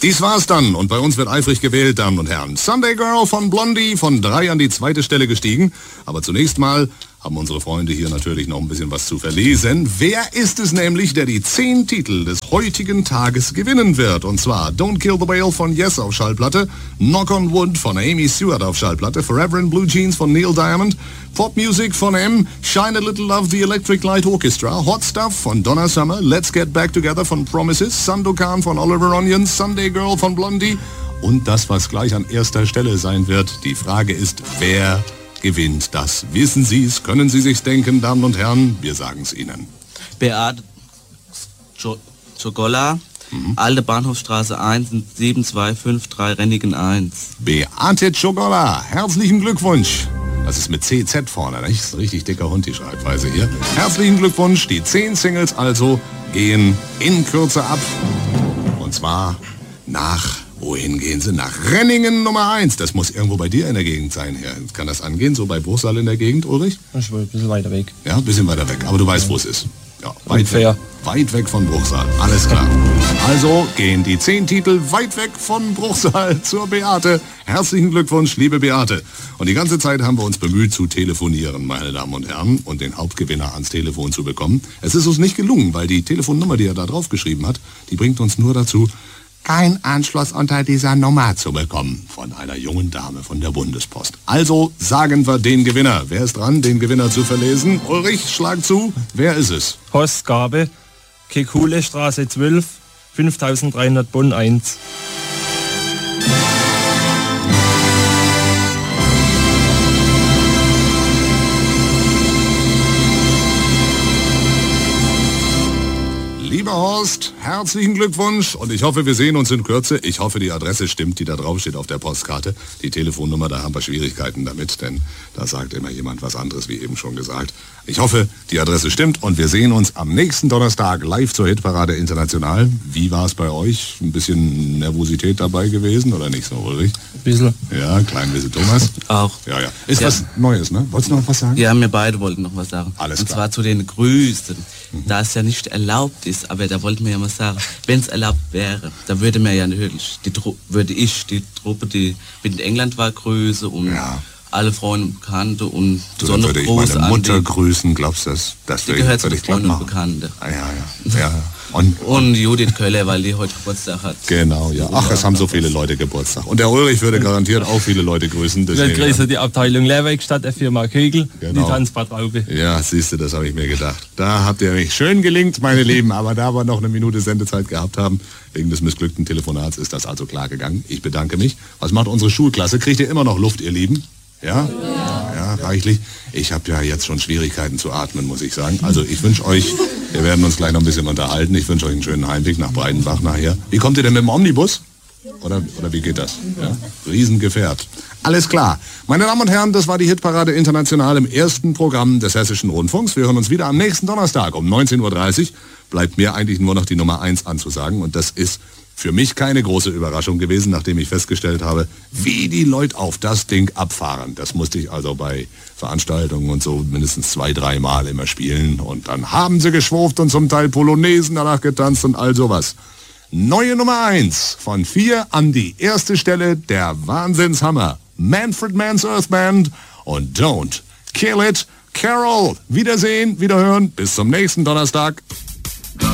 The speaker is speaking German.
Dies war's dann und bei uns wird eifrig gewählt, Damen und Herren. Sunday Girl von Blondie von 3 an die 2. Stelle gestiegen. Aber zunächst mal haben unsere Freunde hier natürlich noch ein bisschen was zu verlesen. Wer ist es nämlich, der die 10 Titel des heutigen Tages gewinnen wird? Und zwar Don't Kill the Whale von Yes auf Schallplatte, Knock on Wood von Amy Stewart auf Schallplatte, Forever in Blue Jeans von Neil Diamond, Pop Music von M, Shine a Little Love the Electric Light Orchestra, Hot Stuff von Donna Summer, Let's Get Back Together von Promises, Sandokan von Oliver Onion, Sunday Girl von Blondie und das, was gleich an erster Stelle sein wird. Die Frage ist, wer gewinnt das? Wissen Sie es? Können Sie sich's denken, Damen und Herren? Wir sagen es Ihnen. Beate Chogola, Alte Bahnhofstraße 1, 7253 Rennigen 1. Beate Chogola, herzlichen Glückwunsch. Das ist mit CZ vorne, nicht? Das ist ein richtig dicker Hund, die Schreibweise hier. Herzlichen Glückwunsch, die 10 Singles also gehen in Kürze ab. Und zwar nach... Wohin gehen sie? Nach Renningen Nummer 1. Das muss irgendwo bei dir in der Gegend sein. Ja, kann das angehen, so bei Bruchsal in der Gegend, Ulrich? Ich will ein bisschen weiter weg. Ja, ein bisschen weiter weg. Aber du weißt, wo es ist. Ja, weit weg von Bruchsal. Alles klar. Also gehen die 10 Titel weit weg von Bruchsal zur Beate. Herzlichen Glückwunsch, liebe Beate. Und die ganze Zeit haben wir uns bemüht zu telefonieren, meine Damen und Herren, und den Hauptgewinner ans Telefon zu bekommen. Es ist uns nicht gelungen, weil die Telefonnummer, die er da drauf geschrieben hat, die bringt uns nur dazu, kein Anschluss unter dieser Nummer zu bekommen von einer jungen Dame von der Bundespost. Also sagen wir den Gewinner. Wer ist dran, den Gewinner zu verlesen? Ulrich, schlag zu. Wer ist es? Horst Gabe, Kekule Straße 12, 5300 Bonn 1. Lieber Horst, herzlichen Glückwunsch und ich hoffe, wir sehen uns in Kürze. Ich hoffe, die Adresse stimmt, die da drauf steht auf der Postkarte. Die Telefonnummer, da haben wir Schwierigkeiten damit, denn da sagt immer jemand was anderes, wie eben schon gesagt. Ich hoffe, die Adresse stimmt und wir sehen uns am nächsten Donnerstag live zur Hitparade International. Wie war es bei euch? Ein bisschen Nervosität dabei gewesen oder nicht so, Ulrich? Ein bisschen. Ja, klein bisschen. Thomas? Auch. Ja. Ist ja was Neues, ne? Wolltest du noch was sagen? Ja, wir beide wollten noch was sagen. Alles und klar. zwar zu den Grüßen. Da es ja nicht erlaubt ist, aber da wollten wir ja mal sagen, wenn es erlaubt wäre, dann würde man ja natürlich die Truppe, die mit England war, grüßen und alle Freunde und Bekannte und so würde ich meine Mutter grüßen, glaubst du das? Das gehört zu den Freunden und Bekannte. Ja. Und Judith Köller, weil die heute Geburtstag hat. Genau, ja. Ach, es haben so viele Leute Geburtstag. Und der Ulrich würde garantiert auch viele Leute grüßen. Ich grüße die Abteilung Lehrwerkstatt der Firma Kögel, genau. Die Tanzbadtraube. Ja, siehst du, das habe ich mir gedacht. Da habt ihr mich schön gelingt, meine Lieben. Aber da wir noch eine Minute Sendezeit gehabt haben, wegen des missglückten Telefonats, ist das also klar gegangen. Ich bedanke mich. Was macht unsere Schulklasse? Kriegt ihr immer noch Luft, ihr Lieben? Ja? Ja, reichlich. Ich habe ja jetzt schon Schwierigkeiten zu atmen, muss ich sagen. Also ich wünsche euch, wir werden uns gleich noch ein bisschen unterhalten. Ich wünsche euch einen schönen Heimweg nach Breidenbach nachher. Wie kommt ihr denn mit dem Omnibus? Oder wie geht das? Ja? Riesengefährt. Alles klar. Meine Damen und Herren, das war die Hitparade International im ersten Programm des Hessischen Rundfunks. Wir hören uns wieder am nächsten Donnerstag um 19.30 Uhr. Bleibt mir eigentlich nur noch die Nummer 1 anzusagen. Und das ist für mich keine große Überraschung gewesen, nachdem ich festgestellt habe, wie die Leute auf das Ding abfahren. Das musste ich also bei Veranstaltungen und so mindestens 2-3 Mal immer spielen. Und dann haben sie geschwurft und zum Teil Polonaisen danach getanzt und all sowas. Neue Nummer 1 von 4 an die erste Stelle, der Wahnsinnshammer. Manfred Mann's Earth Band und Don't Kill It, Carol. Wiedersehen, wiederhören, bis zum nächsten Donnerstag.